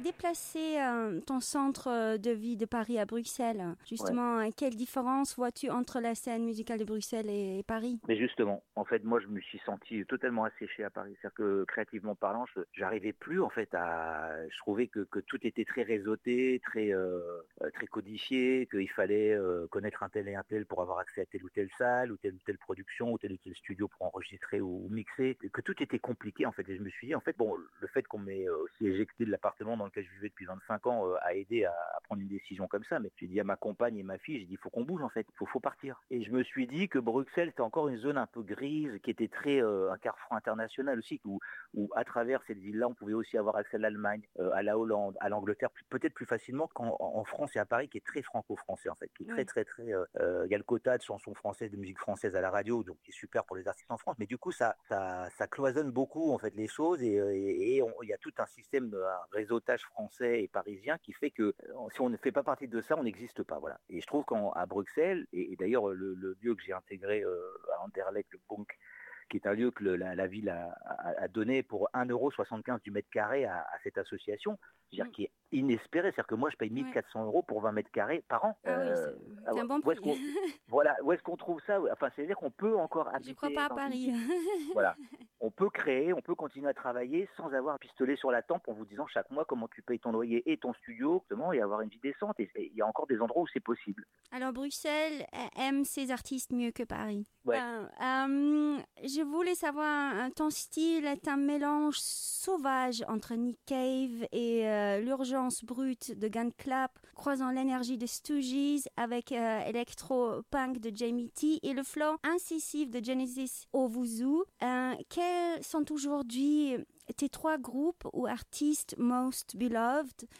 déplacé ton centre de vie de Paris à Bruxelles. Justement, quelle différence vois-tu entre la scène musicale de Bruxelles et Paris? Mais justement, en fait, moi, je me suis senti totalement asséché à Paris. C'est-à-dire que créativement parlant, j'arrivais plus en fait à. Je trouvais que tout était très réseauté, très codifié, qu'il fallait connaître un tel et un tel pour avoir accès à telle ou telle salle, ou telle production, ou tel studio pour enregistrer ou mixer. Que tout était compliqué en fait. Et je me suis dit, en fait, bon, le fait qu'on m'ait aussi éjecté de l'appartement dans lequel je vivais depuis 25 ans a aidé à prendre une décision comme ça. Mais j'ai dit à ma compagne et ma fille, j'ai dit, il faut qu'on bouge en fait, faut partir. Et je me suis dit que Bruxelles c'était encore une zone un peu grise, qui était très un carrefour international aussi, où à travers cette ville-là, on pouvait aussi avoir accès à l'Allemagne, à la Hollande, à l'Angleterre, peut-être plus facilement qu'en France et à Paris, qui est très franco-français en fait, qui est très. Il y a le quota de chansons françaises, de musique française à la radio, donc qui est super pour les artistes en France. Mais du coup, ça cloisonne beaucoup en fait les choses, et il y a tout un système, un réseautage français et parisien qui fait que si on ne fait pas partie de ça, on n'existe pas. Voilà. Et je trouve qu'à Bruxelles, et d'ailleurs le lieu que j'ai intégré à Anderlecht, le Bunk, qui est un lieu que la ville a donné pour 1,75 € du mètre carré à cette association, c'est-à-dire qui est inespéré. C'est-à-dire que moi, je paye 1400 € pour 20 mètres carrés par an. Ah oui, c'est un bon prix. Où est-ce qu'on trouve ça? Enfin, c'est-à-dire qu'on peut encore habiter. Je crois pas à Paris. Voilà. On peut créer, on peut continuer à travailler sans avoir un pistolet sur la tempe en vous disant chaque mois comment tu payes ton loyer et ton studio, et avoir une vie décente. Et il y a encore des endroits où c'est possible. Alors, Bruxelles aime ses artistes mieux que Paris. Ouais. Je voulais savoir, ton style est un mélange sauvage entre Nick Cave et l'urgence brute de Gun Club, croisant l'énergie de Stooges avec électro-punk de Jamie T et le flow incisif de Genesis Owuzu. Quels sont aujourd'hui tes 3 groupes ou artistes most beloved,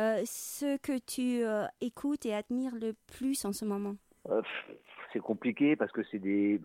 ceux que tu écoutes et admires le plus en ce moment? C'est compliqué parce que c'est des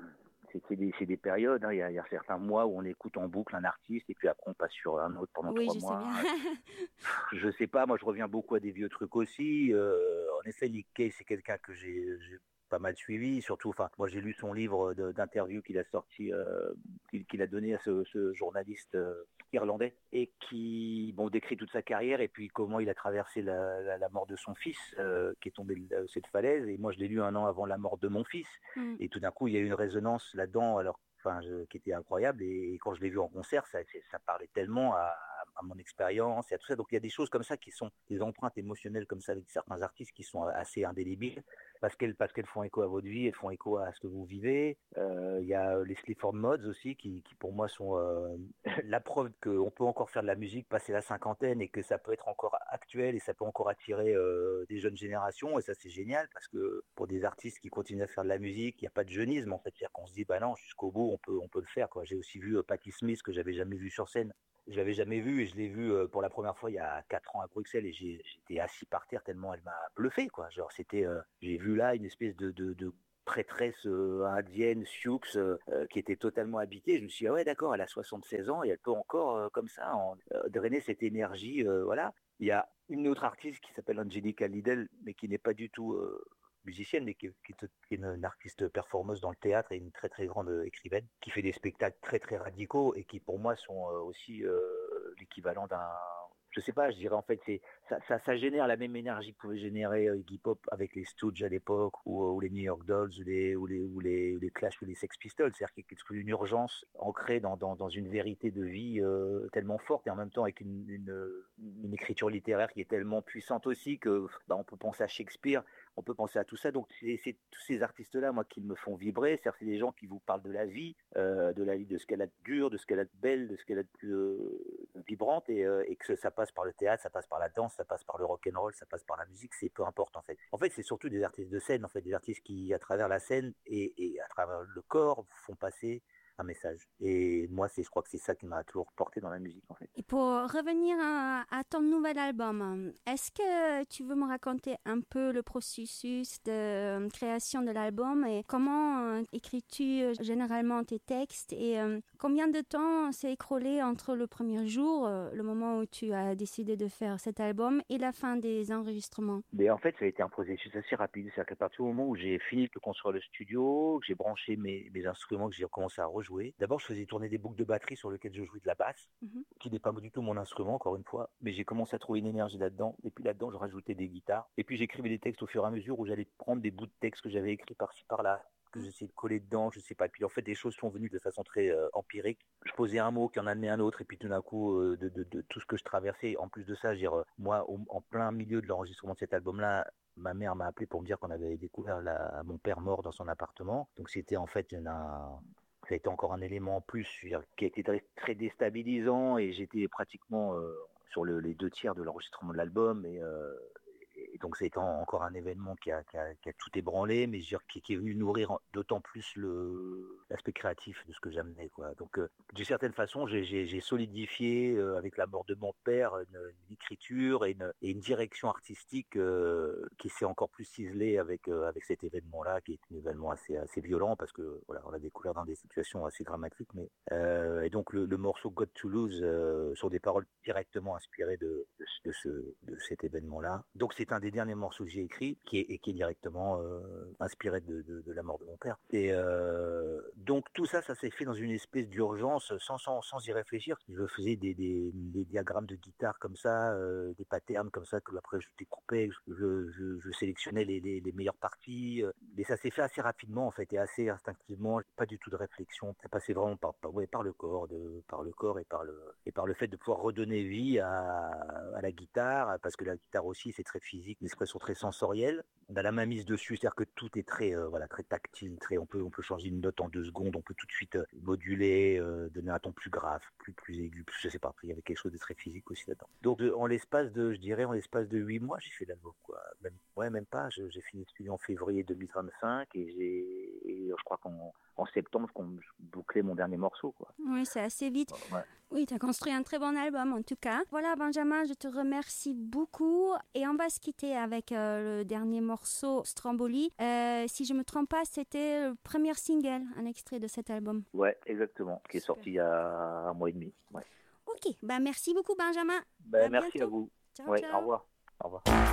périodes. Hein. Il y a certains mois où on écoute en boucle un artiste et puis après on passe sur un autre pendant 3 mois. Oui, je sais bien. Je sais pas, moi je reviens beaucoup à des vieux trucs aussi. En effet, Nick Cave, c'est quelqu'un que j'ai pas mal suivi. Surtout, enfin, moi j'ai lu son livre d'interview qu'il a sorti, qu'il a donné à ce journaliste irlandais, et qui décrit toute sa carrière et puis comment il a traversé la mort de son fils qui est tombé de cette falaise. Et moi je l'ai lu un an avant la mort de mon fils, et tout d'un coup il y a eu une résonance là-dedans, alors qui était incroyable, et quand je l'ai vu en concert, ça parlait tellement à mon expérience et à tout ça. Donc il y a des choses comme ça qui sont des empreintes émotionnelles comme ça avec certains artistes qui sont assez indélébiles parce qu'elles font écho à votre vie, elles font écho à ce que vous vivez. Il y a les Sleaford Mods aussi qui pour moi sont la preuve qu'on peut encore faire de la musique passer la cinquantaine et que ça peut être encore actuel et ça peut encore attirer des jeunes générations, et ça c'est génial parce que pour des artistes qui continuent à faire de la musique, il n'y a pas de jeunisme en fait, c'est-à-dire qu'on se dit non, jusqu'au bout on peut le faire quoi. J'ai aussi vu Patti Smith que j'avais jamais vu sur scène. Je l'avais jamais vue et je l'ai vue pour la première fois il y a 4 ans à Bruxelles, et j'étais assis par terre tellement elle m'a bluffé quoi. Genre j'ai vu là une espèce de prêtresse indienne, Sioux, qui était totalement habitée. Je me suis dit, ah ouais, d'accord, elle a 76 ans et elle peut encore, comme ça, drainer cette énergie. Voilà. Il y a une autre artiste qui s'appelle Angelica Lidl, mais qui n'est pas du tout musicienne, mais qui est une artiste performeuse dans le théâtre et une très très grande écrivaine, qui fait des spectacles très très radicaux et qui pour moi sont aussi l'équivalent d'un... Je sais pas, je dirais en fait, ça génère la même énergie que pouvait générer Iggy Pop avec les Stooges à l'époque, ou les New York Dolls, ou les Clash, ou les Sex Pistols. C'est-à-dire qu'il y a une urgence ancrée dans une vérité de vie tellement forte, et en même temps avec une écriture littéraire qui est tellement puissante aussi que on peut penser à Shakespeare, on peut penser à tout ça. Donc c'est tous ces artistes-là, moi, qui me font vibrer. C'est des gens qui vous parlent de la vie, de ce qu'elle a de dur, de ce qu'elle a de belle, de ce qu'elle a de plus vibrante, et que ça passe par le théâtre, ça passe par la danse, ça passe par le rock'n'roll, ça passe par la musique, c'est peu importe en fait. En fait, c'est surtout des artistes de scène, en fait, des artistes qui, à travers la scène et à travers le corps, font passer un message. Et moi, je crois que c'est ça qui m'a toujours porté dans la musique, en fait. Et pour revenir à ton nouvel album, est-ce que tu veux me raconter un peu le processus de création de l'album et comment écris-tu généralement tes textes, et combien de temps s'est écoulé entre le premier jour, le moment où tu as décidé de faire cet album, et la fin des enregistrements? Mais en fait, ça a été un processus assez rapide. C'est-à-dire qu'à partir du moment où j'ai fini de construire le studio, que j'ai branché mes instruments, que j'ai commencé à rejouer jouer. D'abord, je faisais tourner des boucles de batterie sur lesquelles je jouais de la basse, qui n'est pas du tout mon instrument, encore une fois. Mais j'ai commencé à trouver une énergie là-dedans. Et puis là-dedans, je rajoutais des guitares. Et puis j'écrivais des textes au fur et à mesure où j'allais prendre des bouts de textes que j'avais écrits par-ci, par-là, que j'essayais de coller dedans, je sais pas. Et puis en fait, des choses sont venues de façon très empirique. Je posais un mot qui en amenait un autre, et puis tout d'un coup, de tout ce que je traversais. En plus de ça, je veux dire, moi, en plein milieu de l'enregistrement de cet album-là, ma mère m'a appelé pour me dire qu'on avait découvert mon père mort dans son appartement. Donc c'était en fait ça a été encore un élément en plus qui a été très, très déstabilisant, et j'étais pratiquement sur les 2 tiers de l'enregistrement de l'album, et donc ça a été encore un événement qui a tout ébranlé, mais je veux dire, qui est venu nourrir d'autant plus l'aspect créatif de ce que j'amenais, quoi. Donc d'une certaine façon, j'ai solidifié avec la mort de mon père une écriture et une direction artistique qui s'est encore plus ciselée avec cet événement-là, qui est un événement assez violent, parce que voilà, on l'a découvert dans des situations assez dramatiques, mais et donc le morceau Got to Lose sont des paroles directement inspirées de cet événement-là. Donc c'est un des derniers morceaux que j'ai écrit, qui est directement inspiré de la mort de mon père. Et donc tout ça s'est fait dans une espèce d'urgence, sans y réfléchir. Je faisais des diagrammes de guitare comme ça, des patterns comme ça, que après je découpais, je sélectionnais les meilleures parties. Et ça s'est fait assez rapidement, en fait, et assez instinctivement, pas du tout de réflexion. Ça passait vraiment par le corps, et par le fait de pouvoir redonner vie à la guitare, parce que la guitare aussi, c'est très physique, une expression très sensorielle. On a la main mise dessus, c'est-à-dire que tout est très tactile, on peut changer une note en 2 secondes, on peut tout de suite moduler, donner un ton plus grave, plus aigu, je sais pas, il y avait quelque chose de très physique aussi là-dedans. Donc en l'espace de 8 mois, j'ai fait l'album, quoi. Même pas, j'ai fini le studio en février 2025, et je crois qu'en septembre, je bouclais mon dernier morceau, quoi. Oui, c'est assez vite. Ouais. Oui, tu as construit un très bon album en tout cas. Voilà, Benjamin, je te remercie beaucoup. Et on va se quitter avec le dernier morceau, Stromboli. Si je ne me trompe pas, c'était le premier single, un extrait de cet album. Ouais, exactement, qui est sorti il y a 1 mois et demi. Ouais. Ok, merci beaucoup, Benjamin. Merci à vous. Ciao, Ouais, ciao. au revoir. Au revoir.